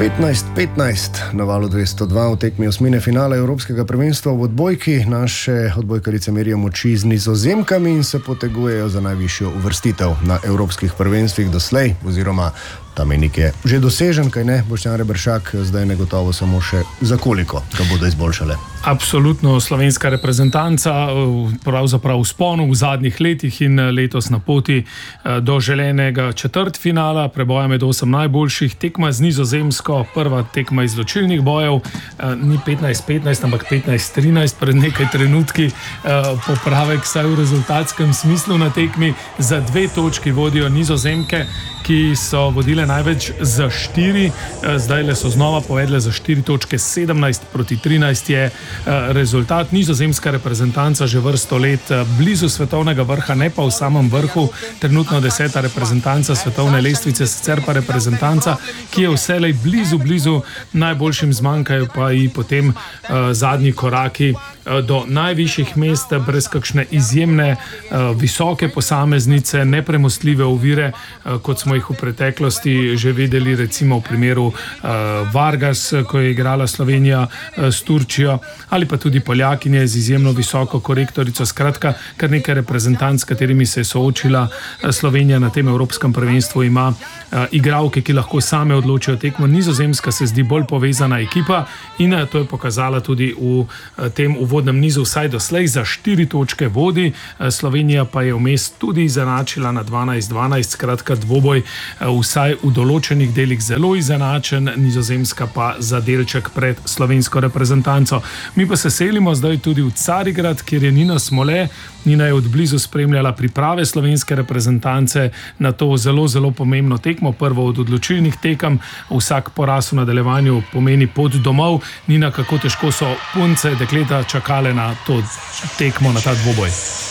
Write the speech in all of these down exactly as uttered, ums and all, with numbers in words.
petnajst petnajst na valu dvesto dva v tekmi osmine finala Evropskega prvenstva v odbojki. Naše odbojkarice merijo moči z Nizozemkami in se potegujejo za najvišjo uvrstitev na evropskih prvenstvih doslej, oziroma ta menik je že dosežen, kaj ne, Boštjan Reberšak, zdaj negotovo samo še za koliko ga bodo izboljšale. Absolutno slovenska reprezentanca, pravzaprav v sponu v zadnjih letih in letos na poti do želenega četrtfinala, preboja med osem najboljših, tekma z Nizozemsko, prva tekma izločilnih bojev, ni petnajst petnajst, ampak petnajst trinajst pred nekaj trenutki, popravek saj v rezultatskem smislu na tekmi, za dve točki vodijo Nizozemke, ki so vodile največ za štiri, zdaj le so znova povedle za štiri točke, sedemnajst proti trinajst je rezultat. Nizozemska reprezentanca že vrsto let blizu svetovnega vrha, ne pa v samem vrhu, trenutno deseta reprezentanca svetovne lestvice, sicer pa reprezentanca, ki je vselej blizu, blizu najboljšim, zmanjkajo pa ji potem uh, zadnji koraki do najvišjih mest, brez kakšne izjemne, uh, visoke posameznice, nepremostljive ovire, uh, kot smo jih v preteklosti že videli, recimo v primeru uh, Vargas, ko je igrala Slovenija uh, s Turčijo, ali pa tudi Poljakinje z izjemno visoko korektorico. Skratka, kar nekaj reprezentanc, s katerimi se je soočila Slovenija na tem evropskem prvenstvu, ima uh, igralke, ki lahko same odločijo tekmo. Nizozemska se zdi bolj povezana ekipa in uh, to je pokazala tudi v uh, tem uvodnem nizu, vsaj doslej za štiri točke vodi. Uh, Slovenija pa je vmes tudi izenačila na dvanajst dvanajst, skratka dvoboj uh, vsaj v določenih delih zelo izenačen, Nizozemska pa za delček pred slovensko reprezentanco. Mi pa se selimo zdaj tudi v Carigrad, kjer je Nina Smole. Nina je odblizu spremljala priprave slovenske reprezentance na to zelo, zelo pomembno tekmo, prvo od odločilnih tekem. Vsak poraz v nadaljevanju pomeni pot domov. Nina, kako težko so punce, dekleta čakale na to tekmo, na ta dvoboj?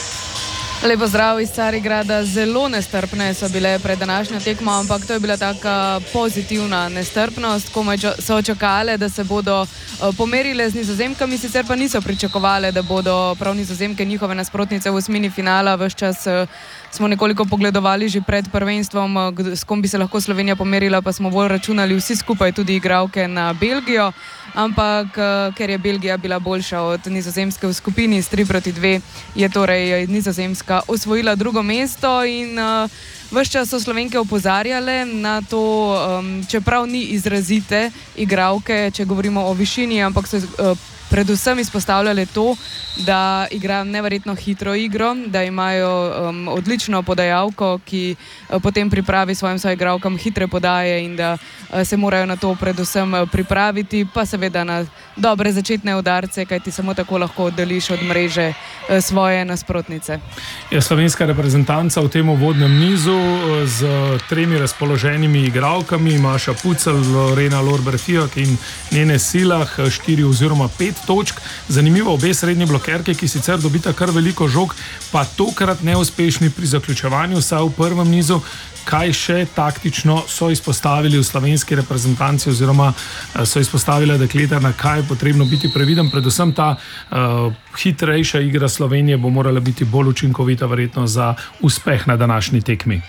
Lepo zdrav iz Carigrada. Zelo nestrpne so bile pred današnjo tekmo, ampak to je bila taka pozitivna nestrpnost, komaj so čakale, da se bodo pomerile z Nizozemkami, sicer pa niso pričakovale, da bodo prav Nizozemke njihove nasprotnice v osmini finala. Ves čas smo nekoliko pogledovali že pred prvenstvom, s kom bi se lahko Slovenija pomerila, pa smo bolj računali vsi skupaj, tudi igralke, na Belgijo, ampak ker je Belgija bila boljša od Nizozemske v skupini s tri proti dve, je torej Nizozemska osvojila drugo mesto in uh, ves čas so Slovenke opozarjale na to, um, čeprav ni izrazite igralke, če govorimo o višini, ampak so uh, predvsem izpostavljale to, da igrajo neverjetno hitro igro, da imajo um, odlično podajalko, ki uh, potem pripravi svojim soigralkam hitre podaje in da uh, se morajo na to predvsem uh, pripraviti, pa seveda na dobre začetne udarce, kajti samo tako lahko oddališ od mreže uh, svoje nasprotnice. Je slovenska reprezentanca v tem uvodnem nizu z tremi razpoloženimi igralkami, Maša Pucelj, Lorena Lorber-Fijock in njene Silah, štiri oziroma pet točk. Zanimivo, obe srednji blokerke, ki sicer dobita kar veliko žog, pa tokrat neuspešni pri zaključevanju, saj v prvem nizu. Kaj še taktično so izpostavili v slovenski reprezentanci oziroma so izpostavile dekleta, na kaj je potrebno biti previden? Predvsem ta uh, hitrejša igra Slovenije bo morala biti bolj učinkovita verjetno za uspeh na današnji tekmi.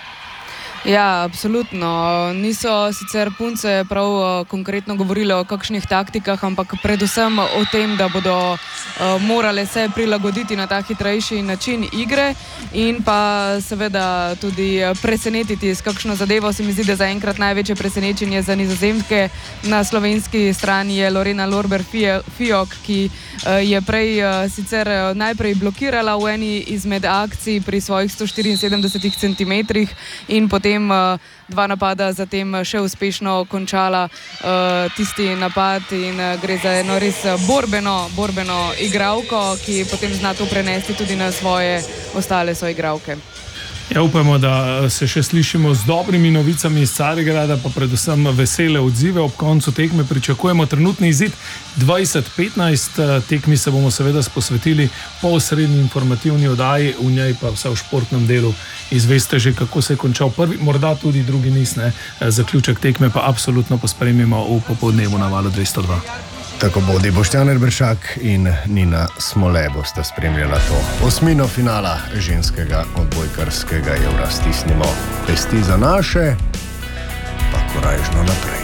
Ja, absolutno. Niso sicer punce prav uh, konkretno govorile o kakšnih taktikah, ampak predvsem o tem, da bodo uh, morale se prilagoditi na ta hitrejši način igre in pa seveda tudi presenetiti s kakšno zadevo. Se mi zdi, da zaenkrat največje presenečenje za Nizozemke na slovenski strani je Lorena Lorber-Fijock, ki uh, je prej uh, sicer uh, najprej blokirala v eni izmed akcij pri svojih sto štiriinsedemdesetih centimetrih in potem dva napada zatem še uspešno končala uh, tisti napad in uh, gre za eno res borbeno, borbeno igralko, ki potem zna to prenesti tudi na svoje ostale soigralke. Ja, upamo, da se še slišimo z dobrimi novicami iz Carigrada, pa predvsem vesele odzive. Ob koncu tekme pričakujemo trenutni izid dvajset petnajst. Tekmi se bomo seveda posvetili po srednji informativni oddaji, v njej pa vse v športnem delu. Izveste že, kako se je končal prvi, morda tudi drugi niz, ne? Zaključek tekme pa absolutno pospremimo v popoldnevu na valu dvesto dva. Tako bodi, Boštjan Reberšak in Nina Smole bosta spremljala to osmino finala ženskega odbojkarskega Eura. Stisnimo pesti za naše, pa korajžno naprej.